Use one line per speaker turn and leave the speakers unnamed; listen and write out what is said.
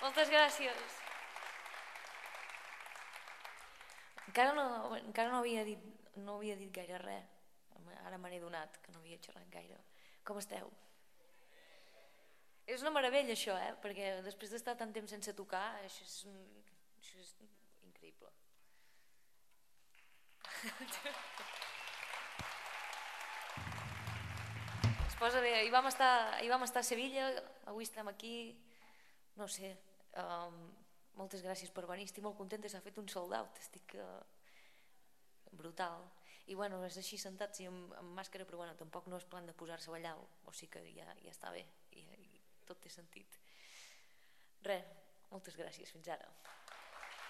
Moltes gràcies. Encara no havia dit gaire res. Ara me n'he donat que no havia xerrat gaire. Com esteu? És una meravella això, perquè després d'estar tant temps sense tocar, això és increïble. Es posa bé. Ahir vam estar a Sevilla, avui estem aquí. No sé, moltes gràcies per venir. Estic molt contenta, s'ha fet un sold out. Estic brutal. I bueno, és així sentats i amb màscara, però bueno, tampoc no és plan de posar-se a ballar, o sigui que ja està bé i tot té sentit. Res, moltes gràcies, fins ara.